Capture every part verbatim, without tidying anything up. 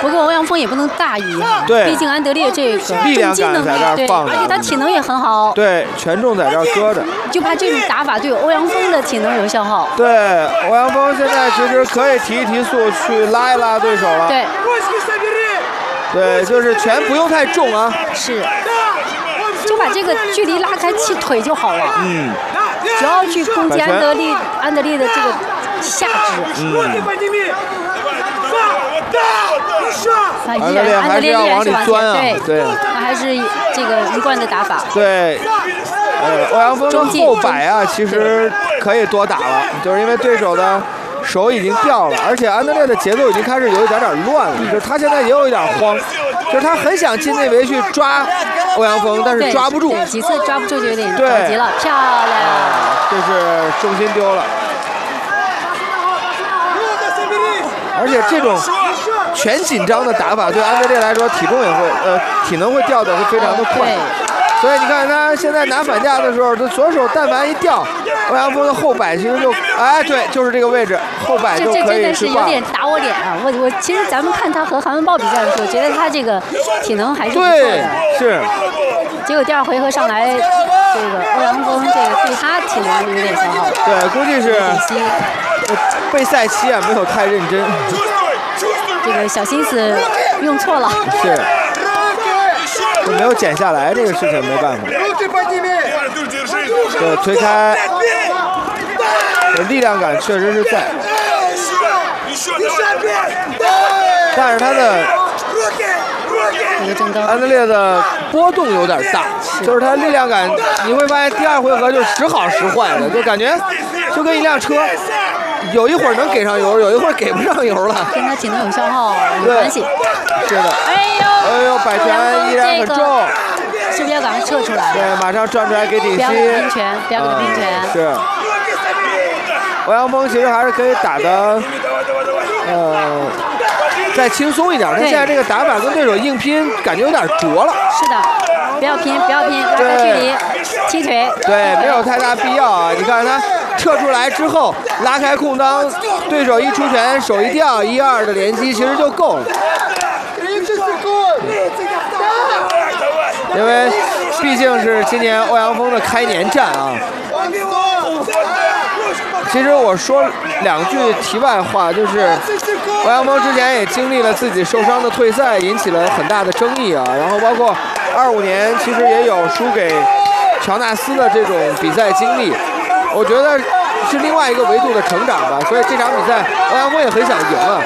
不过欧阳锋也不能大意啊， 对， 毕竟安德烈这个力量感在这儿放着， 而且他体能也很好， 对，权重在这儿搁着， 就怕这种打法对欧阳锋的体能有消耗。 对，欧阳锋现在其实可以提一提速，去拉一拉对手了。 对， 对，就是拳不用太重啊， 是，就把这个距离拉开，气腿就好了。 嗯， 只要去攻击安德烈，安德烈的这个下肢。 嗯。 他依然，安德烈依然是往前，对， 对， 他还是这个一贯的打法。 对，呃，欧阳锋的后摆啊，其实可以多打了，就是因为对手的手已经掉了，而且安德烈的节奏已经开始有一点点乱了，就是他现在也有一点慌，就是他很想进内围去抓欧阳锋，但是抓不住， 几次抓不住就有点着急了，漂亮， 这是重心丢了。而且这种全紧张的打法对安德烈来说，体重也会呃体能会掉的会非常的快。所以你看他现在拿反架的时候，他左手但凡一掉，欧阳锋的后摆其实就哎对，就是这个位置，后摆就可以这真的是有点打我脸啊！我我其实咱们看他和韩文豹比赛的时候，觉得他这个体能还是不错的。 对，是。 结果第二回合上来，这个欧阳锋这个对他体能有点消耗。 对，估计是备赛期啊没有太认真， 这个小心思用错了。 是。就没有减下来，这个事情没办法。对，推开，力量感确实是在，但是他的安德烈的波动有点大，就是他力量感，你会发现第二回合就时好时坏的，就感觉就跟一辆车，有一会儿能给上油，有一会儿给不上油了。 跟他体能有消耗有关系。 是的。 哎呦， 哎呦，摆拳依然很重。 是不是要赶快撤出来？ 对，马上转出来给顶膝。 不要给拼拳，不要给拼拳。 嗯、是。欧阳锋其实还是可以打的，呃，再轻松一点。他现在这个打法跟对手硬拼，感觉有点拙了。 是的，不要拼，不要拼，拉开距离，踢腿。 对，没有太大必要啊！你看他撤出来之后，拉开空当，对手一出拳，手一掉，一二的连击其实就够了。因为毕竟是今年欧阳锋的开年战啊。其实我说两句题外话，就是欧阳锋之前也经历了自己受伤的退赛，引起了很大的争议啊。然后包括二五年，其实也有输给乔纳斯的这种比赛经历，我觉得是另外一个维度的成长吧。所以这场比赛，欧阳锋也很想赢啊。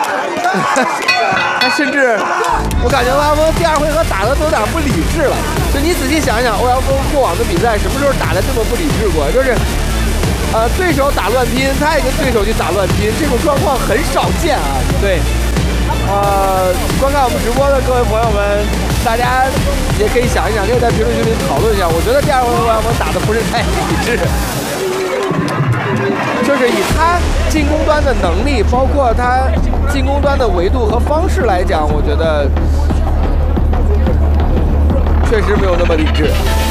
他甚至，我感觉欧阳锋第二回合打的都有点不理智了。就你仔细想一想，欧阳锋过往的比赛什么时候打的这么不理智过？就是，呃，对手打乱拼，他也跟对手去打乱拼，这种状况很少见啊。对，呃，观看我们直播的各位朋友们，大家也可以想一想，可以在评论区里讨论一下。我觉得第二回合欧阳锋打的不是太理智。就是以他进攻端的能力，包括他进攻端的维度和方式来讲，我觉得确实没有那么理智。